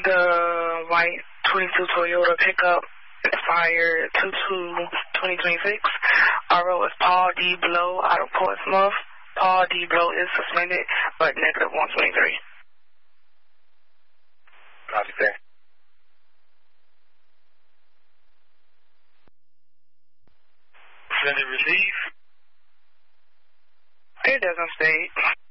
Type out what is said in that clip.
The white 22 Toyota pickup expired 2/2/2026. RO is Paul D. Blow out of Portsmouth. Paul D. Blow is suspended, but negative 123. Copy, sir. Send it receive. It doesn't state.